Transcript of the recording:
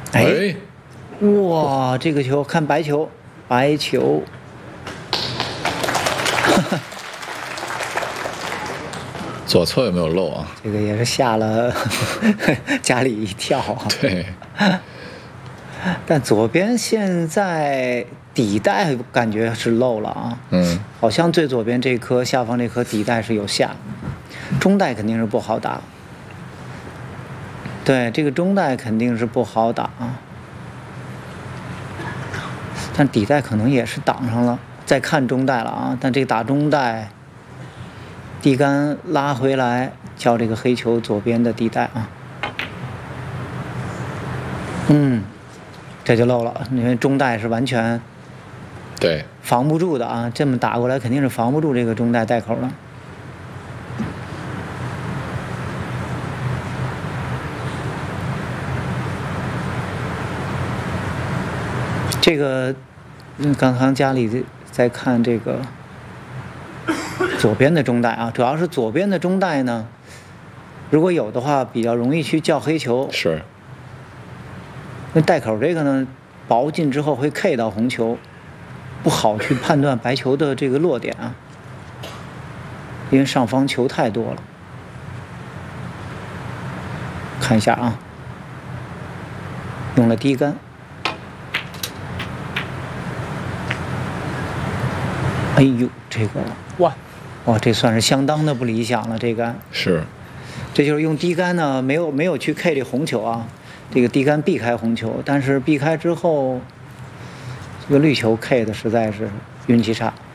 哎， 哇，这个球看白球，白球。 左侧有没有漏啊？ 这个也是吓了家里一跳啊。 对。 但左边现在底带感觉是漏了啊。好像最左边这颗下方这颗底带是有下，中带肯定是不好打。对，这个中带肯定是不好打啊。但底带可能也是挡上了，再看中带了啊。但这个打中带，地杆拉回来，叫这个黑球左边的地带啊。这就漏了，因为中带是完全对防不住的啊，这么打过来肯定是防不住这个中带带口的。这个，刚刚家里在看这个左边的中带啊，主要是左边的中带呢，如果有的话，比较容易去叫黑球。 是。 那带口这个呢，薄进之后会 K 到红球，不好去判断白球的这个落点啊，因为上方球太多了。看一下啊，用了低杆。哎呦，这个哇，这算是相当的不理想了。这杆是， 这就是用低杆呢，没有去 K 这红球啊。这个低杆避开红球，但是避开之后，这个绿球 K 的实在是运气差。